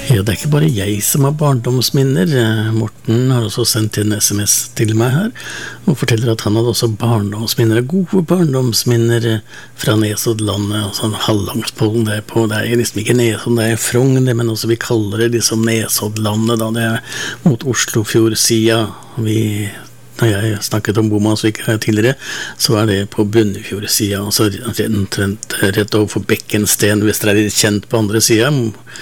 Ja, det ikke bare jeg som har barndomsminner. Morten har også sendt en SMS til meg her, og forteller at han hadde også barndomsminner, gode barndomsminner fra Nesoddlandet, altså Hallandspollen det er liksom ikke Nesodden, det Frogn, men også vi kaller det liksom Nesoddlandet, da det mot Oslofjordsida. Når jeg snakket om Bomansvik tidligere, så det på Bunnefjordsida, altså rett overfor Bekkensten, hvis det litt kjent på andre sida,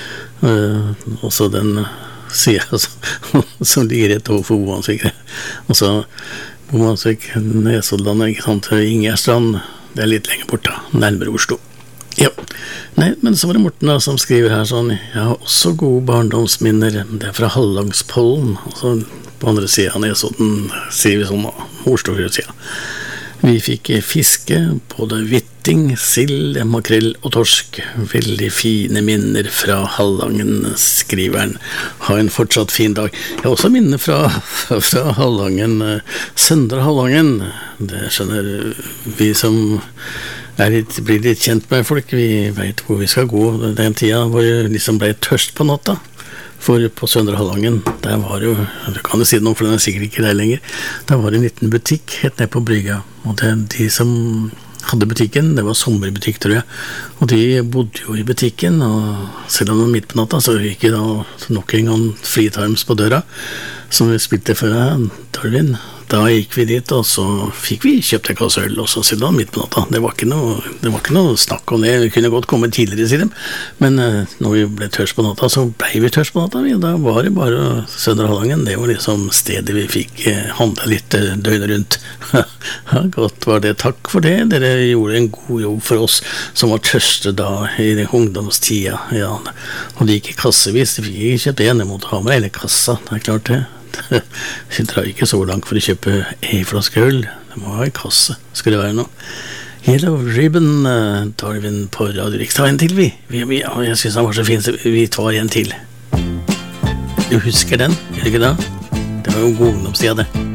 også den sida som ligger rett overfor Bomansvik. Og så Bomansvik, Nesoddlandet, ikke sant, Ingerstrand, det litt lenger bort da, nærmere Oslo. Ja, nei, men så var det Morten da, som skriver her sånn, jeg har også gode barndomsminner, det fra Hallandspollen, altså på andre siden av Nesodden, sier vi sånn, Oslofjordsida. Vi fikk fiske, både hvitting, sild, makrell og torsk. Veldig fine minner fra Hallangen, skriver han. Ha en fortsatt fin dag. Jeg har også minner fra Hallangen, Søndre Hallangen. Det skjønner vi som blir litt kjent med folk. Vi vet hvor vi skal gå den tida hvor det liksom ble tørst på natta. For på Søndre Hallangen, der var jo, du kan jo si noe, for den sikkert ikke der lenger, der var det en liten butikk helt ned på brygga, og de som hadde butikken, det var sommerbutikk, tror jeg, og de bodde jo i butikken, og selv om det var midt på natta, så gikk det da nok en gang Free Times på døra, som vi spilte før Darwin. Da gikk vi dit, og så fikk vi kjøpt en kasse øl, og så selv da midt på natta. Det var ikke noe snakk om det. Vi kunne godt komme tidligere, sier de. Men når vi ble tørst på natta, så ble vi tørst på natta. Da var det bare Søndre Hallangen. Det var liksom stedet vi fikk handle litt døgnet rundt. Ja, godt var det. Takk for det. Dere gjorde en god jobb for oss som var tørste da i ungdomstida. Ja, og det gikk i kassevis. De fikk ikke kjøpt en, jeg måtte ha med hele kassa. Det klart det. Jeg drar ikke så langt for å kjøpe en flaske øl. Det må ha en kasse, skal det være noe. Yellow Ribbon, Darwin på Radio Riks. Ta en til, vi. Jeg synes han var så fin, så vi tar en til. Du husker den, gjør du ikke da? Det var jo god ungdomstida, det.